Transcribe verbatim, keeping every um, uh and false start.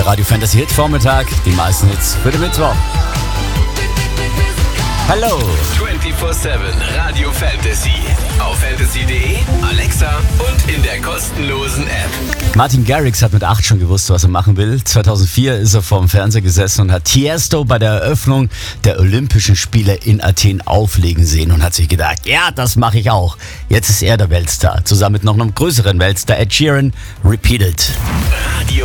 Radio Fantasy Hit Vormittag. Die meisten Hits für den Mittwoch. Hallo. vierundzwanzig sieben Radio Fantasy. Auf fantasy punkt de, Alexa und in der kostenlosen App. Martin Garrix hat mit acht schon gewusst, was er machen will. zweitausendvier ist er vor dem Fernseher gesessen und hat Tiesto bei der Eröffnung der Olympischen Spiele in Athen auflegen sehen und hat sich gedacht, ja, das mache ich auch. Jetzt ist er der Weltstar, zusammen mit noch einem größeren Weltstar, Ed Sheeran, Repeated. Radio